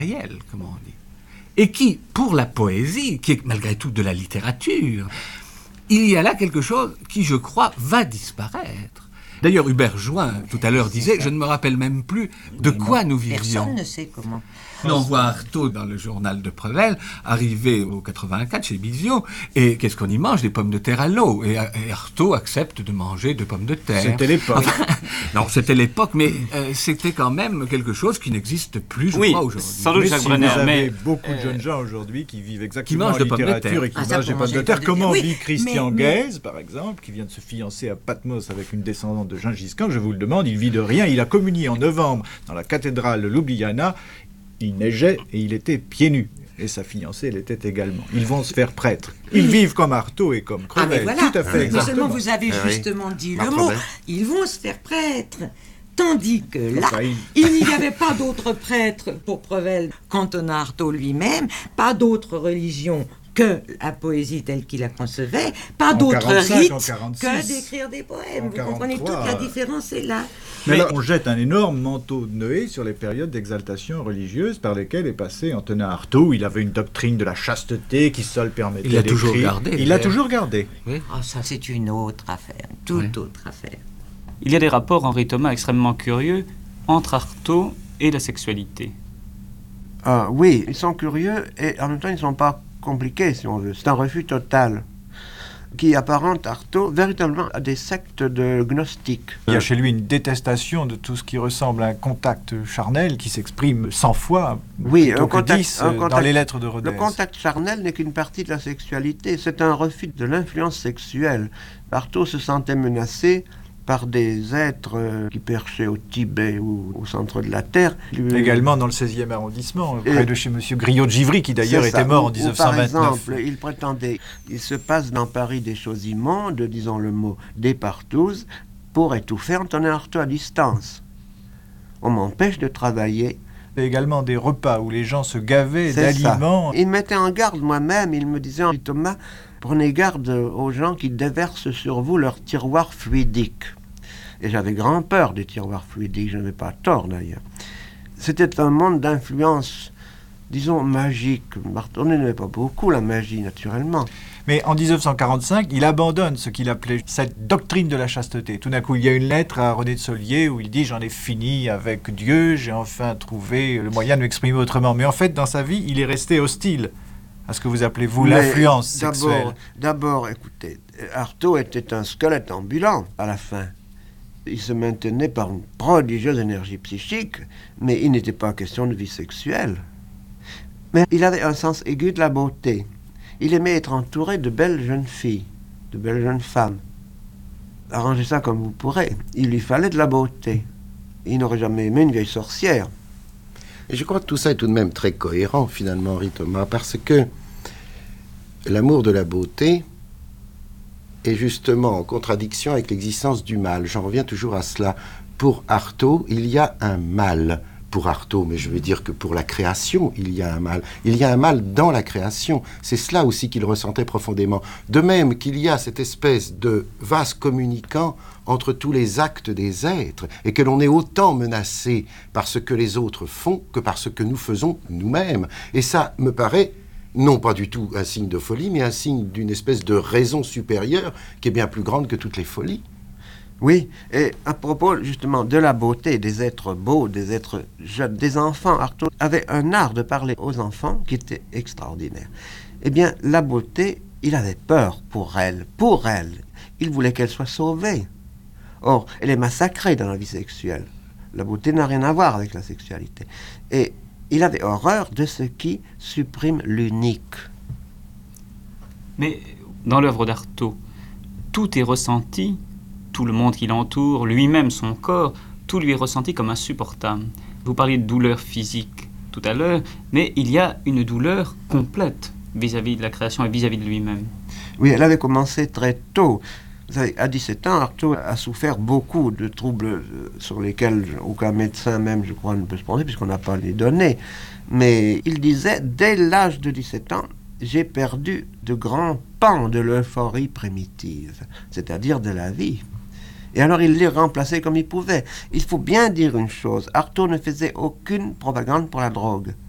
réel, comme on dit. Et qui, pour la poésie, qui est malgré tout de la littérature, il y a là quelque chose qui, je crois, va disparaître. D'ailleurs, Hubert Join, tout à l'heure, disait « Je ne me rappelle même plus de quoi nous vivions. » Personne ne sait comment. On voit Artaud dans le journal de Prevel, arrivé au 84 chez Bizio, et qu'est-ce qu'on y mange? Des pommes de terre à l'eau. Et Artaud accepte de manger de pommes de terre. C'était l'époque. Enfin, non, c'était l'époque, mais c'était quand même quelque chose qui n'existe plus, je crois, aujourd'hui. Sans doute, Jacques Brenner, vous avez mais beaucoup de jeunes gens aujourd'hui qui vivent exactement mangent en de pommes de littérature terre. et qui ça, mangent des pour pommes de manger terre. des Comment pommes de vit terre. Christian Mais- Guèze, par exemple, qui vient de se fiancer à Patmos avec une descendante de Gengis Khan? Je vous le demande, il vit de rien. Il a communié en novembre dans la cathédrale de Ljubljana. Il neigeait et il était pieds nus. Et sa fiancée l'était également. Ils vont se faire prêtres. Ils vivent comme Artaud et comme Ah, mais Crevel. voilà. Tout à fait, Mais exactement. seulement vous avez Ah oui. justement dit Pas le de mot. problème. Ils vont se faire prêtres. Tandis que là, Enfin, il n'y avait pas d'autres prêtres pour Prevel qu'Antonin Artaud lui-même, pas d'autre religion que la poésie telle qu'il la concevait, pas En d'autres 45, rites en 46, que d'écrire des poèmes. en Vous comprenez, toute 43, la différence est là. Mais là, on jette un énorme manteau de Noé sur les périodes d'exaltation religieuse par lesquelles est passé Antonin Artaud. Il avait une doctrine de la chasteté qui seule permettait Il l'a toujours d'écrire. gardé, Il l'a d'ailleurs. toujours gardé. Ah, ça, c'est une autre affaire, toute autre affaire. il y a des rapports, Henri Thomas, extrêmement curieux entre Artaud et la sexualité. Ah, oui, ils sont curieux et en même temps ils ne sont pas compliqués, si on veut. C'est un refus total qui apparente Artaud véritablement à des sectes de gnostiques. Il y a chez lui une détestation de tout ce qui ressemble à un contact charnel qui s'exprime 100 fois, Oui, plutôt un que contact- 10 un dans contact- les lettres de Rodez. Le contact charnel n'est qu'une partie de la sexualité, c'est un refus de l'influence sexuelle. Artaud se sentait menacé par des êtres qui perchaient au Tibet ou au centre de la Terre. Également dans le 16e arrondissement, Et- près de chez M. Griot de Givry, qui d'ailleurs C'est ça. était mort en Ou par 1929. exemple, il prétendait, il se passe dans Paris des choses immondes, disons le mot, des partouzes, pour étouffer Antonin Artaud à distance. On m'empêche de travailler. Et également des repas où les gens se gavaient C'est ça. d'aliments. Il me mettait en garde moi-même, il me disait, Henri Thomas, prenez garde aux gens qui déversent sur vous leur tiroir fluidique. Et j'avais grand peur des tiroirs fluidiques, je n'avais pas tort d'ailleurs. C'était un monde d'influence, disons, magique. Artaud n'aimait pas beaucoup la magie, naturellement. Mais en 1945, il abandonne ce qu'il appelait cette doctrine de la chasteté. Tout d'un coup, il y a une lettre à René de Solier où il dit « J'en ai fini avec Dieu, j'ai enfin trouvé le moyen de m'exprimer autrement ». Mais en fait, dans sa vie, il est resté hostile à ce que vous appelez, vous, Mais l'influence sexuelle. D'abord, écoutez, Artaud était un squelette ambulant à la fin. Il se maintenait par une prodigieuse énergie psychique, mais il n'était pas question de vie sexuelle. Mais il avait un sens aigu de la beauté. Il aimait être entouré de belles jeunes filles, de belles jeunes femmes. Arrangez ça comme vous pourrez. Il lui fallait de la beauté. Il n'aurait jamais aimé une vieille sorcière. Et je crois que tout ça est tout de même très cohérent, finalement, Henri Thomas, parce que l'amour de la beauté est justement en contradiction avec l'existence du mal. J'en reviens toujours à cela. Pour Artaud, il y a un mal. Pour Artaud, mais je veux dire que pour la création, il y a un mal. Il y a un mal dans la création. C'est cela aussi qu'il ressentait profondément. De même qu'il y a cette espèce de vase communicant entre tous les actes des êtres, et que l'on est autant menacé par ce que les autres font que par ce que nous faisons nous-mêmes. Et ça me paraît non pas du tout un signe de folie, mais un signe d'une espèce de raison supérieure qui est bien plus grande que toutes les folies. Oui, et à propos justement de la beauté, des êtres beaux, des êtres jeunes, des enfants, Artaud avait un art de parler aux enfants qui était extraordinaire. Eh bien, la beauté, il avait peur pour elle. Il voulait qu'elle soit sauvée. Or, elle est massacrée dans la vie sexuelle. La beauté n'a rien à voir avec la sexualité. Et il avait horreur de ce qui supprime l'unique. Mais dans l'œuvre d'Artaud, tout est ressenti, tout le monde qui l'entoure, lui-même, son corps, tout lui est ressenti comme insupportable. Vous parliez de douleur physique tout à l'heure, mais il y a une douleur complète vis-à-vis de la création et vis-à-vis de lui-même. Oui, elle avait commencé très tôt. Vous savez, à 17 ans, Artaud a souffert beaucoup de troubles sur lesquels aucun médecin même, je crois, ne peut se prononcer, puisqu'on n'a pas les données. Mais il disait, dès l'âge de 17 ans, j'ai perdu de grands pans de l'euphorie primitive, c'est-à-dire de la vie. Et alors il les remplaçait comme il pouvait. Il faut bien dire une chose, Artaud ne faisait aucune propagande pour la drogue.